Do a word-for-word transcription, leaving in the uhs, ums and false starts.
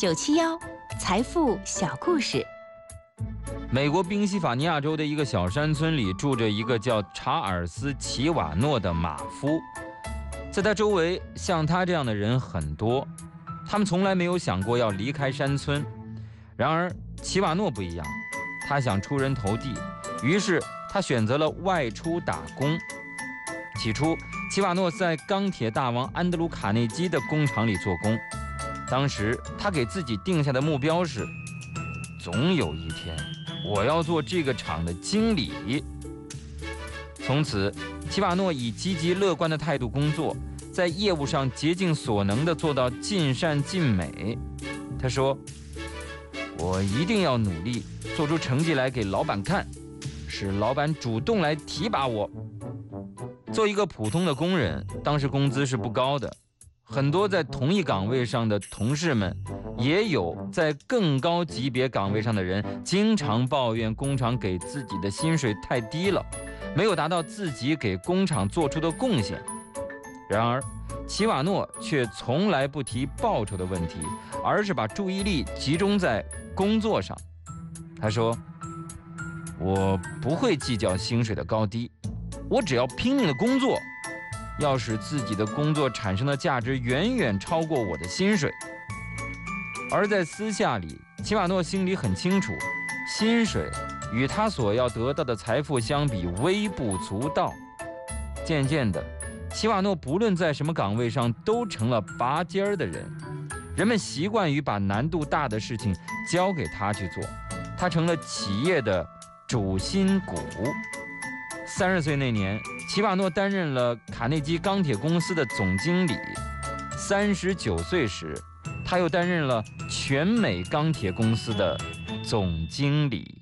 九七幺财富小故事。 美国宾夕法尼亚州的一个小山村里，住着一个叫查尔斯·齐瓦诺的马夫。在他周围，像他这样的人很多，他们从来没有想过要离开山村。然而，齐瓦诺不一样，他想出人头地，于是他选择了外出打工。起初，齐瓦诺在钢铁大王安德鲁·卡内基的工厂里做工。当时，他给自己定下的目标是：总有一天，我要做这个厂的经理。从此，齐瓦诺以积极乐观的态度工作，在业务上竭尽所能地做到尽善尽美。他说：我一定要努力做出成绩来给老板看，使老板主动来提拔我。做一个普通的工人，当时工资是不高的，很多在同一岗位上的同事们，也有在更高级别岗位上的人，经常抱怨工厂给自己的薪水太低了，没有达到自己给工厂做出的贡献。然而，齐瓦诺却从来不提报酬的问题，而是把注意力集中在工作上。他说：我不会计较薪水的高低，我只要拼命的工作，要使自己的工作产生的价值远远超过我的薪水。而在私下里，齐瓦诺心里很清楚，薪水与他所要得到的财富相比微不足道。渐渐的，齐瓦诺不论在什么岗位上都成了拔尖儿的人，人们习惯于把难度大的事情交给他去做，他成了企业的主心骨。三十岁那年，齐瓦诺担任了卡内基钢铁公司的总经理。三十九岁时，他又担任了全美钢铁公司的总经理。